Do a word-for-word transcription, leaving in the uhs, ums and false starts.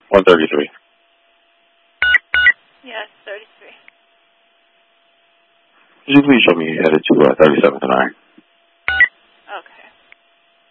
one thirty-three. Yes, thirty-three. Could you please show me you headed to uh, thirty-seventh and iron?